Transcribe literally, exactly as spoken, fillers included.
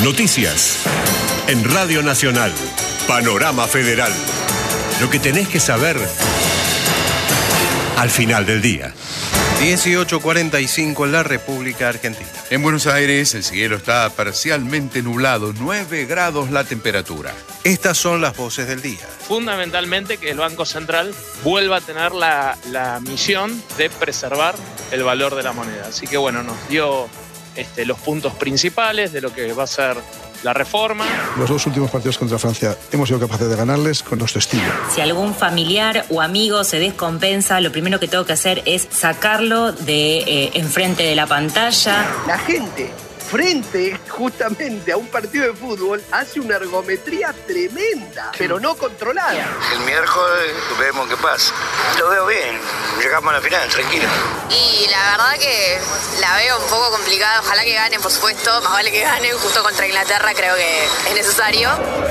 Noticias. En Radio Nacional. Panorama Federal. Lo que tenés que saber al final del día. dieciocho cuarenta y cinco en la República Argentina. En Buenos Aires el cielo está parcialmente nublado, nueve grados la temperatura. Estas son las voces del día. Fundamentalmente que el Banco Central vuelva a tener la, la misión de preservar el valor de la moneda. Así que bueno, nos dio este, los puntos principales de lo que va a ser la reforma. Los dos últimos partidos contra Francia hemos sido capaces de ganarles con nuestro estilo. Si algún familiar o amigo se descompensa, lo primero que tengo que hacer es sacarlo de eh, enfrente de la pantalla. La gente, frente justamente a un partido de fútbol, hace una ergometría tremenda, pero no controlada. El miércoles vemos qué pasa. Lo veo bien, llegamos a la final, tranquilo. Y la verdad que la veo un poco complicada. Ojalá que ganen, por supuesto. Más vale que ganen justo contra Inglaterra, creo que es necesario.